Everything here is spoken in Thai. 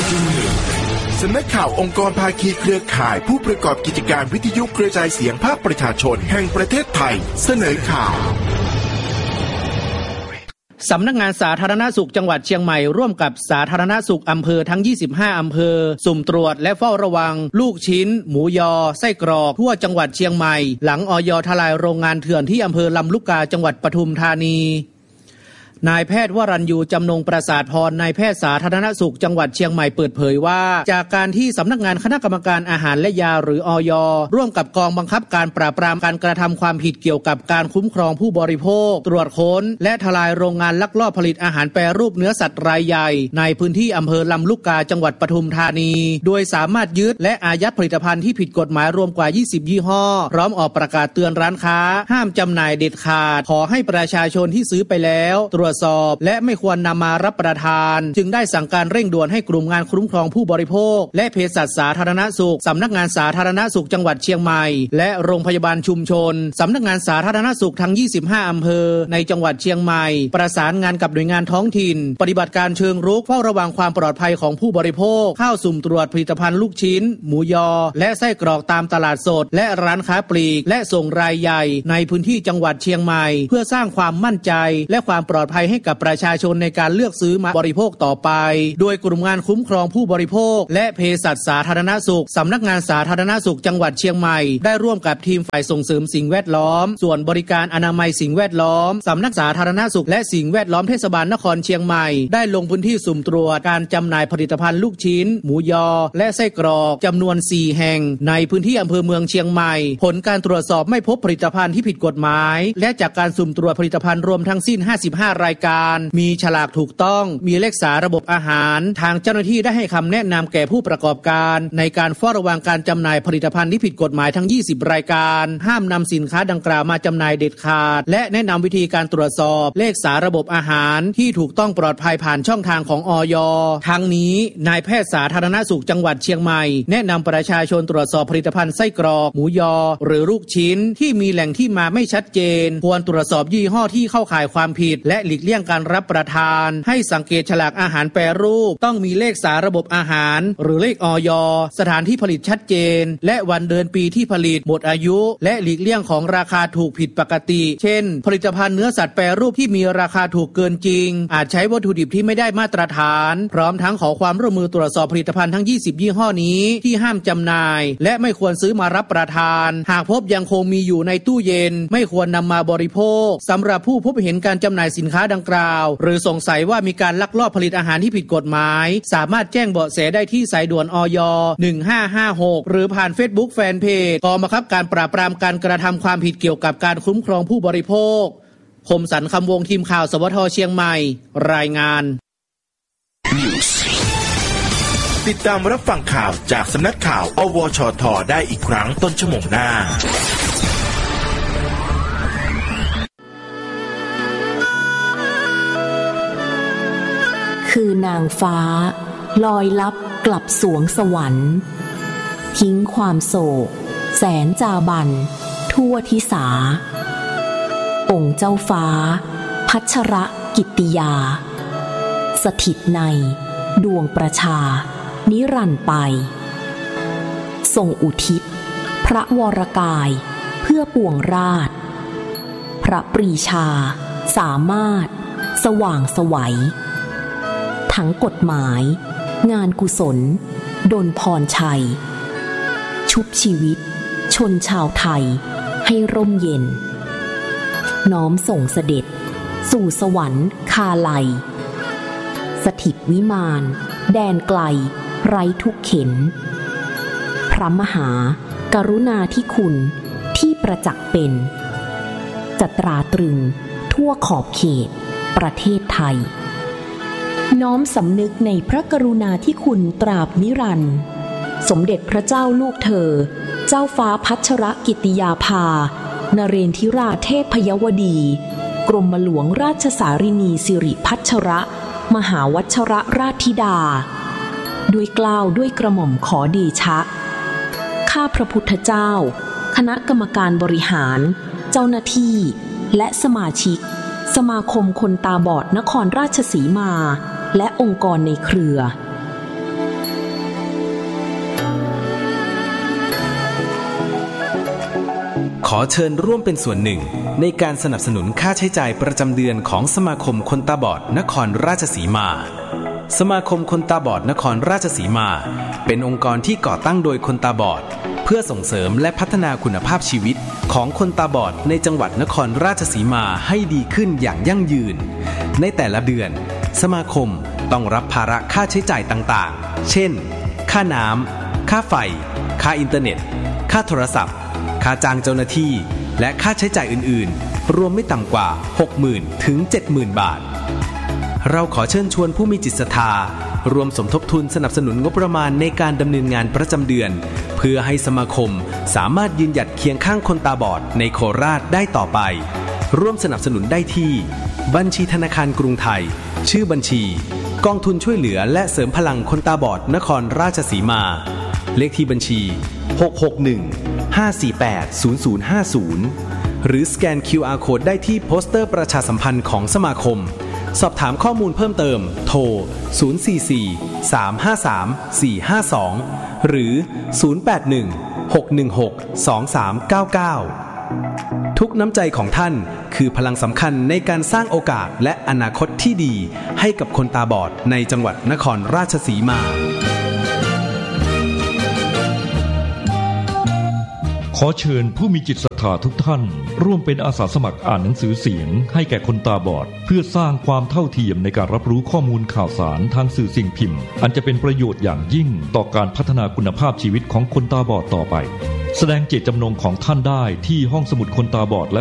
สำนักข่าวองค์กรภาคีเครือข่ายผู้ประกอบกิจการวิทยุกระจายเสียงภาคประชาชนแห่งประเทศไทยเสนอข่าวสำนักงานสาธารณสุขจังหวัดเชียงใหม่ร่วมกับสาธารณสุขอำเภอทั้ง25อำเภอสุ่มตรวจและเฝ้าระวังลูกชิ้นหมูยอไส้กรอกทั่วจังหวัดเชียงใหม่หลังอย.ทลายโรงงานเถื่อนที่อำเภอลำลูกกาจังหวัดปทุมธานีนายแพทย์วรัญยูจำนงประสาทพรนายแพทย์สาธารณสุขจังหวัดเชียงใหม่เปิดเผยว่าจากการที่สำนักงานคณะกรรมการอาหารและยาหรืออย.ร่วมกับกองบังคับการปราบปรามการกระทำความผิดเกี่ยวกับการคุ้มครองผู้บริโภคตรวจค้นและทลายโรงงานลักลอบผลิตอาหารแปรรูปเนื้อสัตว์รายใหญ่ในพื้นที่อำเภอลำลูกกาจังหวัดปทุมธานีโดยสามารถยึดและอายัดผลิตภัณฑ์ที่ผิดกฎหมายรวมกว่า20ยี่ห้อพร้อมออกประกาศเตือนร้านค้าห้ามจำหน่ายเด็ดขาดขอให้ประชาชนที่ซื้อไปแล้วตรวจสอบและไม่ควรนำมารับประทานจึงได้สั่งการเร่งด่วนให้กลุ่มงานคุ้มครองผู้บริโภคและเภสัชสาธารณสุขสำนักงานสาธารณสุขจังหวัดเชียงใหม่และโรงพยาบาลชุมชนสำนักงานสาธารณสุขทั้ง25อำเภอในจังหวัดเชียงใหม่ประสานงานกับหน่วยงานท้องถิ่นปฏิบัติการเชิงรุกเฝ้าระวังความปลอดภัยของผู้บริโภคเข้าสุ่มตรวจผลิตภัณฑ์ลูกชิ้นหมูยอและไส้กรอกตามตลาดสดและร้านค้าปลีกและส่งรายใหญ่ในพื้นที่จังหวัดเชียงใหม่เพื่อสร้างความมั่นใจและความปลอดภัยให้กับประชาชนในการเลือกซื้อมาบริโภคต่อไปโดยกลุ่มงานคุ้มครองผู้บริโภคและเภสัชสาธารณสุขสำนักงานสาธารณสุขจังหวัดเชียงใหม่ได้ร่วมกับทีมฝ่ายส่งเสริมสิ่งแวดล้อมส่วนบริการอนามัยสิ่งแวดล้อมสำนักสาธารณสุขและสิ่งแวดล้อมเทศบาลนครเชียงใหม่ได้ลงพื้นที่สุ่มตรวจการจำหน่ายผลิตภัณฑ์ลูกชิ้นหมูยอและไส้กรอกจำนวน4แห่งในพื้นที่อำเภอเมืองเชียงใหม่ผลการตรวจสอบไม่พบผลิตภัณฑ์ที่ผิดกฎหมายและจากการสุ่มตรวจผลิตภัณฑ์รวมทั้งสิ้น55รายการมีฉลากถูกต้องมีเลขสาระบบอาหารทางเจ้าหน้าที่ได้ให้คำแนะนำแก่ผู้ประกอบการในการเฝ้าระวังการจำหน่ายผลิตภัณฑ์ที่ผิดกฎหมายทั้ง20รายการห้ามนำสินค้าดังกล่าวมาจำหน่ายเด็ดขาดและแนะนำวิธีการตรวจสอบเลขสาระบบอาหารที่ถูกต้องปลอดภัยผ่านช่องทางของอย.ทั้งนี้นายแพทย์สาธารณสุขจังหวัดเชียงใหม่แนะนำประชาชนตรวจสอบผลิตภัณฑ์ไส้กรอกหมูยอหรือลูกชิ้นที่มีแหล่งที่มาไม่ชัดเจนควรตรวจสอบยี่ห้อที่เข้าข่ายความผิดและหลีกเลี่ยงการรับประทานให้สังเกตฉลากอาหารแปรรูปต้องมีเลขสาระบบอาหารหรือเลขอย.สถานที่ผลิตชัดเจนและวันเดือนปีที่ผลิตหมดอายุและหลีกเลี่ยงของราคาถูกผิดปกติเช่นผลิตภัณฑ์เนื้อสัตว์แปรรูปที่มีราคาถูกเกินจริงอาจใช้วัตถุดิบที่ไม่ได้มาตรฐานพร้อมทั้งขอความร่วมมือตรวจสอบผลิตภัณฑ์ทั้ง20ยี่ห้อนี้ที่ห้ามจำหน่ายและไม่ควรซื้อมารับประทานหากพบยังคงมีอยู่ในตู้เย็นไม่ควรนำมาบริโภคสำหรับผู้พบเห็นการจำหน่ายสินค้าดังกล่าวหรือสงสัยว่ามีการลักลอบผลิตอาหารที่ผิดกฎหมายสามารถแจ้งเบาะแสได้ที่สายด่วนอย 1556หรือผ่าน Facebook Fanpage กองบังคับการปราบปรามการกระทำความผิดเกี่ยวกับการคุ้มครองผู้บริโภคคมสันต์คำวงทีมข่าวสวท.เชียงใหม่รายงานติดตามรับฟังข่าวจากสำนักข่าวอวชท.ได้อีกครั้งต้นชั่วโมงหน้าคือนางฟ้าลอยลับกลับสวงสวรรค์ทิ้งความโศกแสนจาบันทั่วทิสาองค์เจ้าฟ้าพัชรกิตติยาสถิตในดวงประชานิรันดร์ไปทรงอุทิศพระวรกายเพื่อปวงราชพระปรีชาสามารถสว่างไสวทั้งกฎหมายงานกุศลดลพรชัยชุบชีวิตชนชาวไทยให้ร่มเย็นน้อมส่งเสด็จสู่สวรรค์คาลัยสถิตวิมานแดนไกลไร้ทุกเข็ญพระมหากรุณาธิคุณที่ประจักษ์เป็นจะตราตรึงทั่วขอบเขตประเทศไทยน้อมสำนึกในพระกรุณาธิคุณตราบนิรันดร์สมเด็จพระเจ้าลูกเธอเจ้าฟ้าพัชรกิติยาภานเรนทิราเทพยวดีกรมหลวงราชสารินีสิริพัชรมหาวัชรราชธิดาด้วยเกล้าด้วยกระหม่อมขอเดชะข้าพระพุทธเจ้าคณะกรรมการบริหารเจ้าหน้าที่และสมาชิกสมาคมคนตาบอดนครราชสีมาและองค์กรในเครือขอเชิญร่วมเป็นส่วนหนึ่งในการสนับสนุนค่าใช้จ่ายประจำเดือนของสมาคมคนตาบอดนครราชสีมาสมาคมคนตาบอดนครราชสีมาเป็นองค์กรที่ก่อตั้งโดยคนตาบอดเพื่อส่งเสริมและพัฒนาคุณภาพชีวิตของคนตาบอดในจังหวัดนครราชสีมาให้ดีขึ้นอย่างยั่งยืนในแต่ละเดือนสมาคมต้องรับภาระค่าใช้จ่ายต่างๆเช่นค่าน้ำค่าไฟค่าอินเทอร์เน็ตค่าโทรศัพท์ค่าจ้างเจ้าหน้าที่และค่าใช้จ่ายอื่นๆรวมไม่ต่ำกว่า 60,000 ถึง 70,000 บาทเราขอเชิญชวนผู้มีจิตศรัทธารวมสมทบทุนสนับสนุนงบประมาณในการดำเนินงานประจำเดือนเพื่อให้สมาคมสามารถยืนหยัดเคียงข้างคนตาบอดในโคราชได้ต่อไปร่วมสนับสนุนได้ที่บัญชีธนาคารกรุงไทยชื่อบัญชีกองทุนช่วยเหลือและเสริมพลังคนตาบอดนครราชสีมาเลขที่บัญชี661-548-0050หรือสแกน QR Code ได้ที่โปสเตอร์ประชาสัมพันธ์ของสมาคมสอบถามข้อมูลเพิ่มเติมโทร044-353-452หรือ081-616-2399ทุกน้ำใจของท่านคือพลังสำคัญในการสร้างโอกาสและอนาคตที่ดีให้กับคนตาบอดในจังหวัดนครราชสีมาขอเชิญผู้มีจิตศรัทธาทุกท่านร่วมเป็นอาสาสมัครอ่านหนังสือเสียงให้แก่คนตาบอดเพื่อสร้างความเท่าเทียมในการรับรู้ข้อมูลข่าวสารทางสื่อสิ่งพิมพ์อันจะเป็นประโยชน์อย่างยิ่งต่อการพัฒนาคุณภาพชีวิตของคนตาบอดต่อไปแสดงเจตจำนงของท่านได้ที่ห้องสมุดคนตาบอดและ